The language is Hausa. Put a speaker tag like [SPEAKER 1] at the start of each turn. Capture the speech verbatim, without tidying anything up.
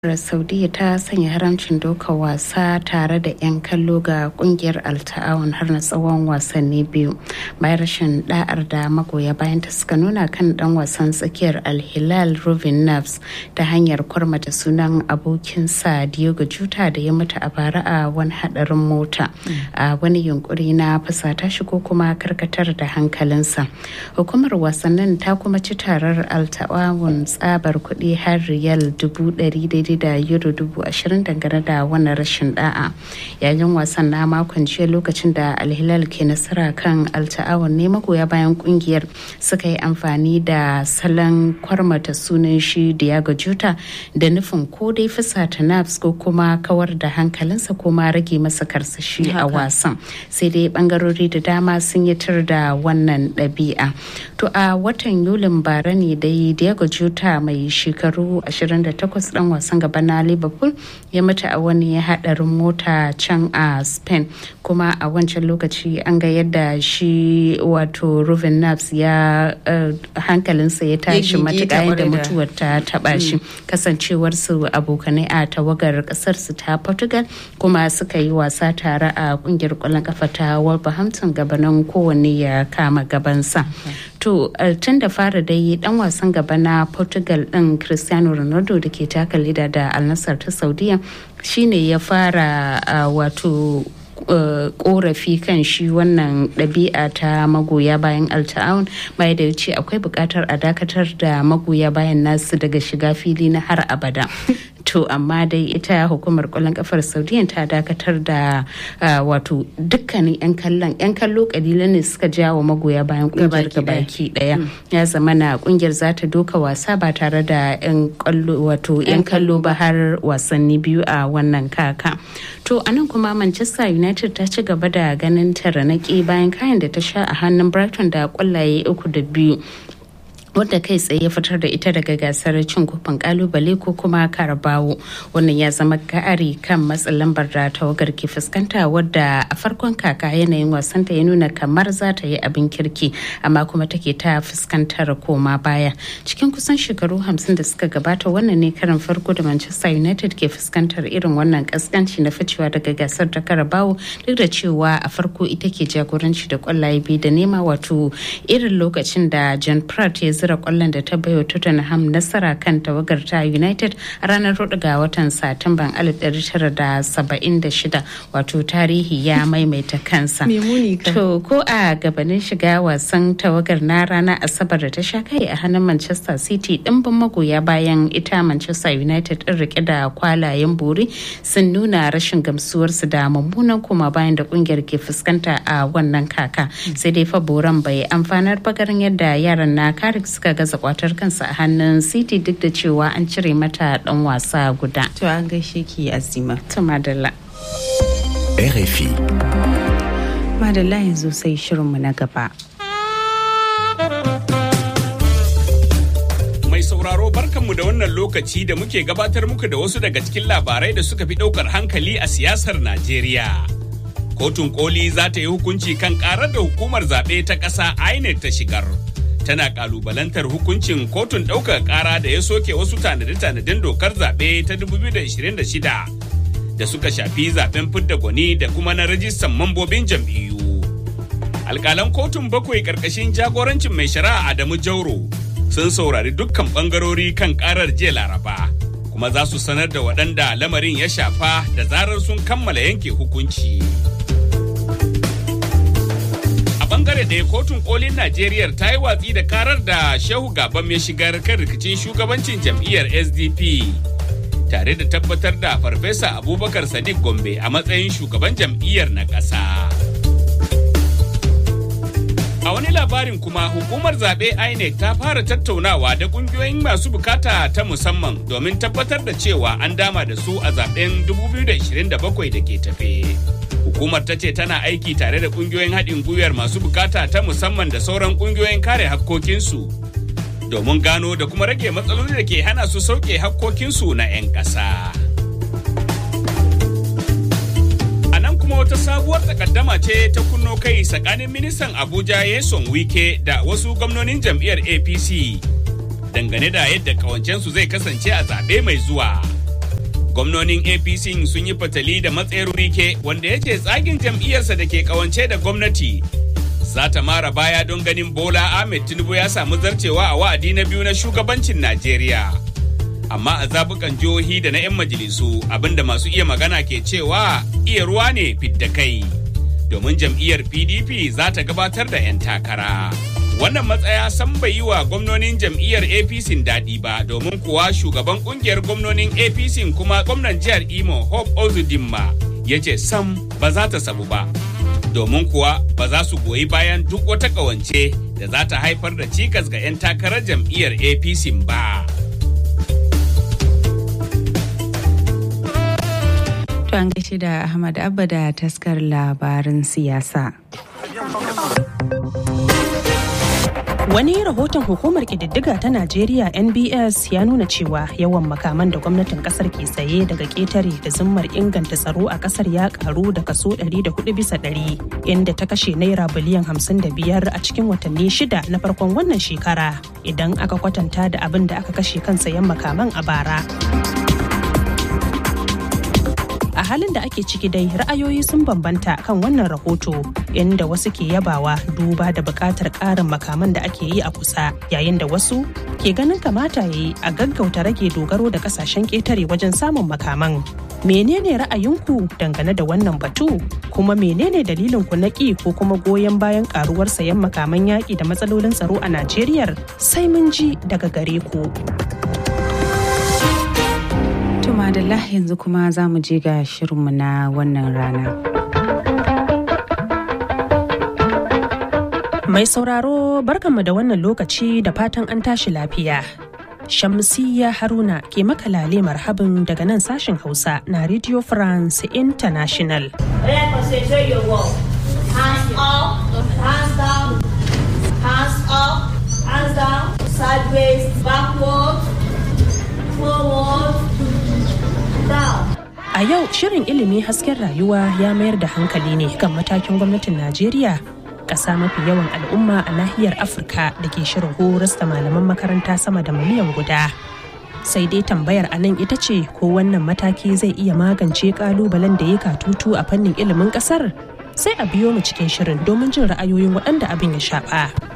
[SPEAKER 1] Saudiya ta sanya haramcin dokar wasa tare da 'yan kallo ga kungiyar Al-Ta'awun har na tsawon wasanni biyu bayan rashin da'ar da magoya bayan ta suka nuna kan dan wasan tsakiyar Al-Hilal Ruben Neves ta hanyar kwarmata sunan abokinsa Diogo Jota da ya mutu a bara a wani hadarin mota a wani yunkuri na fusata shi ko kuma karkatar da hankalinsa. Hukumar wasannin ta kuma ci tarar Al-Ta'awun tsabar kuɗi har riyal dubu ɗari daidai da euro dubu ashirin dangane da wannan rashin da'a yayin wasan na makon jiya lokacin da Al-Hilal ke nasara kan Al-Ta'awun ne magoya bayan kungiyar suka yi amfani da salon kwarmata sunan shi Diogo Jota da nufin ko dai fusata Neves ko kuma kawar da hankalinsa ko ma rage masa karsashi a wasan sai dai bangarori da dama sun yi tar da wannan ɗabi'a. To a watan Yulin bara ne dai Diogo Jota mai shekaru ashirin da takwas dan wasan gaba na Liverpool ya mutu a wani hadarin mota can a Spain kuma a wancan lokaci an ga yadda shi wato Ruben Neves ya uh, hankalinsa ya tashi matuƙa da mutuwar ta taba shi kasancewar su abokanai a tawagar kasar su ta Portugal kuma suka yi wasa tare a kungiyar kwallon kafa ta Wolverhampton gabanin kowanne ya kama gabansa. To tun da fara dai dan wasan gaba na Portugal din Cristiano Ronaldo da ke taka leda da Al Nassr ta Saudiya shine ya fara uh, wato korafi kan shi wannan ɗabi'a ta magoya bayan Al-Ta'awun bai da ce akwai buƙatar a dakatar da magoya bayan nasu daga shiga fili na har abada. To amma dai ita hukumar kwallon kafar Saudiya ta dakatar da wato dukkanin 'yan kallon 'yan kallo kalilan ne suka jawo magoya bayan kungiyar gabaki daya ya zama na kungiyar za ta doka wasa ba tare da 'yan kallo wato 'yan kallo ba har wasanni biyu a wannan kaka. To anan kuma Manchester United ta ci gaba da ganin taranaki bayan kayan da ta sha a hannun Brighton da kwallaye uku da biyu. wadda kai tsaye ya fitar da ita daga gasar cin kofin kalubale ko kuma karabawo. Wannan ya zama ka'ari kan matsin lambar da tawagar ke fuskanta wadda a farkon kaka yanayin wasanta ya nuna kamar za ta yi abin kirki amma kuma take ta fuskantar koma baya. Cikin kusan shekaru hamsin da suka gabata wannan ne karin farko da Manchester United ke fuskantar irin wannan kaskanci na ficewa daga gasar ta karabawo duk da cewa a farko ita ke jagoranci da kwallaye biyu da nema wato irin lokacin da John Pratt ya zira kwallon da ta baiwa Tottenham nasara kan tawagar ta United a ranar hudu ga watan Satumban alif ɗari tara da saba'in da shida wato tarihi ya maimaita kansa. To ko a gabanin shiga wasan tawagar na ranar Asabar da ta sha kai a hannun Manchester City dimbin magoya bayan ita Manchester United din rike da kwalayen buri sun nuna rashin gamsuwarsu da mummunan koma bayan da kungiyar ke fuskanta a wannan kaka. Sai dai fa boran bai amfanar bagarin yadda yaran na Carrick suka gaza kwatar kansa a hannun City duk da cewa an cire mata dan wasa guda.
[SPEAKER 2] To an gaishe ki Azima.
[SPEAKER 1] To madalla.
[SPEAKER 3] R F I.
[SPEAKER 1] Madalla yanzu sai shirinmu na gaba.
[SPEAKER 4] Mai sauraro barkanmu da wannan lokaci da muke gabatar muku da wasu daga cikin labarai da suka fi daukar hankali a siyasar Najeriya. Kotun koli za ta yi hukunci kan karar da hukumar zaɓe ta ƙasa I N E C ta shigar. Tana kalubalantar hukuncin kotun ɗaukar ƙara da ya soke wasu tanade-tanaden dokar zaɓe ta dubu biyu da ashirin da shida da suka shafi zaɓen fidda gwani da kuma na rajistan mambobin jam'iyyu. Alƙalan kotun bakwai ƙarƙashin jagorancin mai shari'a Adamu Jauro sun saurari dukkan ɓangarori kan ƙarar jiya Laraba, kuma za su sanar da waɗanda lamarin ya shafa da zarar sun kammala yanke hukunci. Bangare ɗaya kotun kolin Najeriya ta yi watsi da karar da Shehu Gabam ya shigar kan rikicin shugabancin jam'iyyar S D P tare da tabbatar da Farfesa Abubakar Sadiq Gombe a matsayin shugaban jam'iyyar na ƙasa. A wani labarin kuma hukumar zaɓe I N E C ta fara tattaunawa da ƙungiyoyin masu bukata ta musamman domin tabbatar da cewa an dama da su a zaɓen dubu biyu da ashirin da bakwai da ke tafe. Hukumar ta ce tana aiki tare da kungiyoyin haɗin gwiwar masu bukata ta musamman da sauran kungiyoyin kare hakkokinsu domin gano da kuma rage matsaloli da ke hana su sauke hakkokinsu na 'yan ƙasa. A nan kuma wata sabuwar takaddama ce ta kunno kai tsakanin ministan Abuja Nyesom Wike da wasu gwamnonin jam'iyyar A P C dangane da yadda kawancensu zai kasance a zaɓe mai zuwa. Gwamnonin A P C sun yi fatali da matsayar Wike wanda ya ce tsagin jam'iyyarsa da ke kawance da gwamnati za ta mara baya don ganin Bola Ahmed Tinubu ya samu zarcewa a wa'adi na biyu na shugabancin Najeriya. Amma a zabukan jihohi da na 'yan majalisu abinda masu iya magana ke cewa iya ruwa ne fidda kai. Domin jam'iyyar P D P za ta gabatar da 'yan takara. Wannan matsaya san bai yi wa gwamnonin jam'iyyar A P C daɗi ba domin kuwa shugaban ƙungiyar gwamnonin A P C kuma gwamnan jihar Imo Hope Ozudinma ya ce sam ba za ta sabu ba. Domin kuwa ba za su goyi bayan duk wata ƙawance da za ta haifar da cikas ga 'yan takarar jam'iyyar A P C ba.
[SPEAKER 2] To an gaishe da Ahmad Abba da taskar labarin siyasa.
[SPEAKER 5] Wani rahoton hukumar ƙididdiga ta Najeriya N B S ya nuna cewa yawan makaman da gwamnatin kasar ke saye daga ƙetare da zimmar inganta tsaro a kasar ya karu da kaso ɗari da hudu bisa ɗari, inda ta kashe naira biliyan hamsin da biyar a cikin watanni shida na farkon wannan shekara idan aka kwatanta da abin da aka kashe kan sayan makaman a bara. A halin da ake ciki dai ra'ayoyi sun bambanta kan wannan rahoto inda wasu ke yabawa duba da buƙatar ƙarin makaman da ake yi a kusa yayin da wasu ke ganin kamata ya yi a gaggauta rage dogaro da ƙasashen ƙetare wajen samun makaman. Menene ra'ayinku dangane da wannan batu? Kuma menene dalilin ku na ƙi ko kuma goyon bayan ƙaruwar sayan makaman yaƙi da matsalolin tsaro a Najeriya? Sai mun ji daga gare ku.
[SPEAKER 2] Madalla yanzu kuma za mu je ga shirinmu na wannan rana.
[SPEAKER 5] Mai sauraro barkanmu da wannan lokaci da fatan an tashi lafiya. Shamsiyya Haruna ke makalale marhabin daga nan sashen Hausa na Radio France International.
[SPEAKER 6] Concentrate your work. Hands up, hands down, hands up, hands down, sideways, backward, forward.
[SPEAKER 5] A yau shirin ilimi hasken rayuwa ya mayar da hankali ne kan matakin gwamnatin Najeriya, ƙasa mafi yawan al'umma a nahiyar Afirka da ke shirin horas da malaman makaranta sama da miliyan guda. Sai dai tambayar a nan ita ce ko wannan mataki zai iya magance ƙalubalen da ya katutu a fannin ilimin ƙasar? Sai a biyo mu cikin shirin domin jin ra'ayoyin waɗanda abin ya shafa.